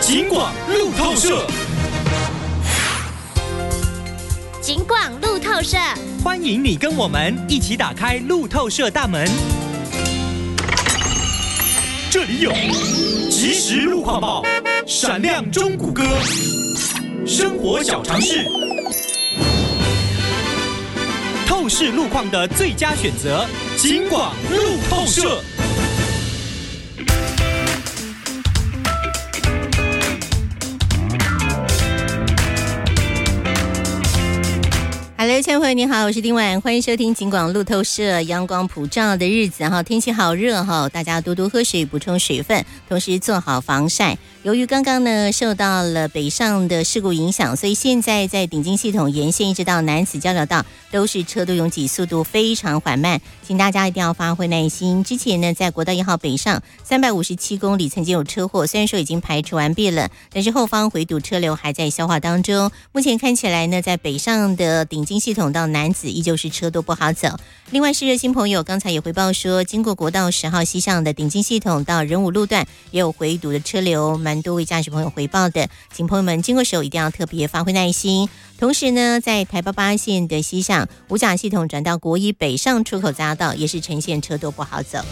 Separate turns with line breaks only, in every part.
警广路透社，
警广路透社，
欢迎你跟我们一起打开路透社大门。这里有即时路况报、闪亮中古歌、生活小常识，透视路况的最佳选择，警广路透社。
Hello， 亲爱的朋友，你好，我是丁婉，欢迎收听警广路透社。阳光普照的日子哈，天气好热哈，大家多多喝水，补充水分，同时做好防晒。由于刚刚呢受到了北上的事故影响，所以现在在顶金系统沿线一直到南子交流道都是车多拥挤，速度非常缓慢，请大家一定要发挥耐心。之前呢在国道1号北上357公里曾经有车祸，虽然说已经排除完毕了，但是后方回堵车流还在消化当中。目前看起来呢，在北上的顶金系统到南子依旧是车多不好走。另外是热心朋友刚才也回报说，经过国道10号西上的顶金系统到仁武路段也有回堵的车流，蛮多位驾驶朋友回报的，请朋友们经过时候一定要特别发挥耐心。同时呢，在台88线的西向五甲系统转到国一北上出口匝道也是呈现车多不好走。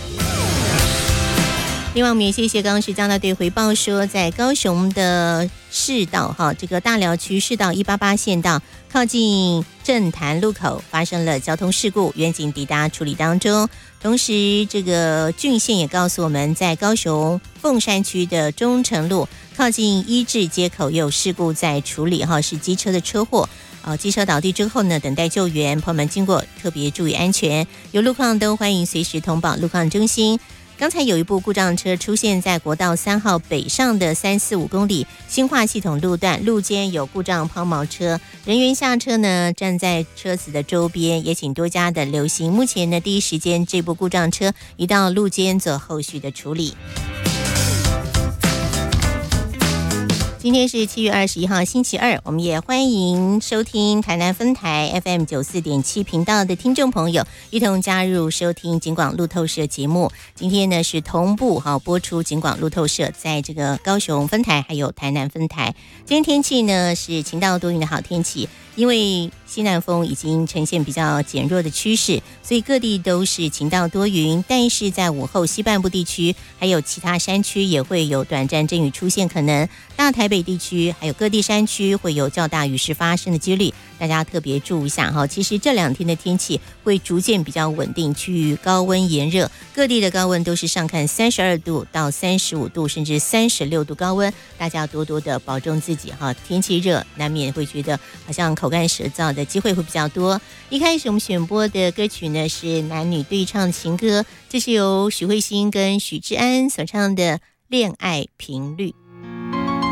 另外我们也谢谢刚刚是交大队回报说，在高雄的市道这个大寮区市道188线道靠近正潭路口发生了交通事故，员警抵达处理当中。同时这个郡县也告诉我们，在高雄凤山区的中城路靠近一智街口也有事故在处理是机车的车祸。机车倒地之后呢，等待救援，朋友们经过特别注意安全，有路况都欢迎随时通报路况中心。刚才有一部故障车出现在国道3号北上的345公里新化系统路段，路肩有故障抛锚车，人员下车呢站在车子的周边，也请多加的留心。目前呢第一时间这部故障车移到路肩做后续的处理。今天是7月21号星期二，我们也欢迎收听台南分台 FM 94.7频道的听众朋友一同加入收听警广路透社节目。今天呢是同步播出警广路透社在这个高雄分台还有台南分台。今天天气呢是晴到多云的好天气，因为西南风已经呈现比较减弱的趋势，所以各地都是晴到多云，但是在午后西半部地区还有其他山区也会有短暂阵雨出现可能，大台北地区还有各地山区会有较大雨势发生的几率，大家特别注意一下其实这2天的天气会逐渐比较稳定，趋于高温炎热，各地的高温都是上看32度到35度甚至36度高温，大家多多的保重自己天气热难免会觉得好像口干舌燥的机会会比较多。一开始我们选播的歌曲呢是男女对唱情歌，这是由许慧欣跟许志安所唱的《恋爱频率》。